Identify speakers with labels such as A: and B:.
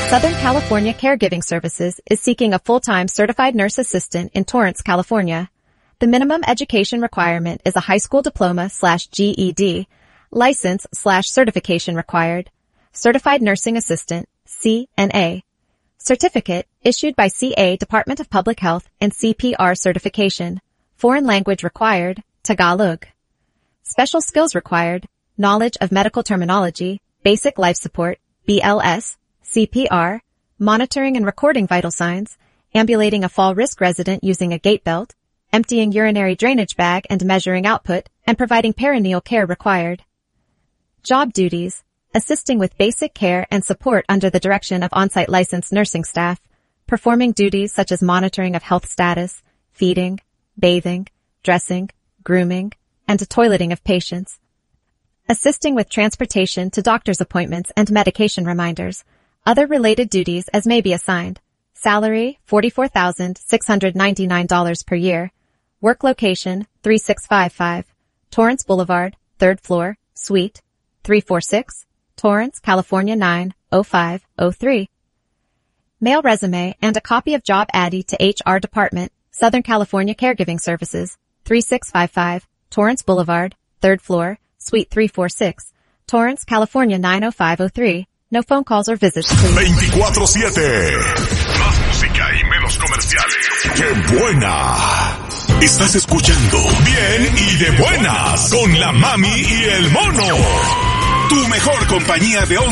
A: Southern California Caregiving Services is seeking a full-time certified nurse assistant in Torrance, California. The minimum education requirement is a high school diploma/GED, license/certification required, certified nursing assistant, CNA, certificate issued by CA Department of Public Health and CPR certification, foreign language required, Tagalog. Special skills required, knowledge of medical terminology, basic life support, BLS, CPR, monitoring and recording vital signs, ambulating a fall risk resident using a gait belt, emptying urinary drainage bag and measuring output, and providing perineal care required. Job duties, assisting with basic care and support under the direction of on-site licensed nursing staff, performing duties such as monitoring of health status, feeding, bathing, dressing, grooming, and toileting of patients, assisting with transportation to doctor's appointments and medication reminders, other related duties as may be assigned. Salary, $44,699 per year. Work location, 3655 Torrance Boulevard, 3rd floor, Suite 346, Torrance, California 90503. Mail resume and a copy of job ID to HR Department, Southern California Caregiving Services, 3655 Torrance Boulevard, 3rd floor, Suite 346, Torrance, California 90503. No phone calls or visits, please.
B: 24/7. Más música y menos comerciales. ¡Qué buena! Estás escuchando Bien y de Buenas con la Mami y el Mono. Tu mejor compañía de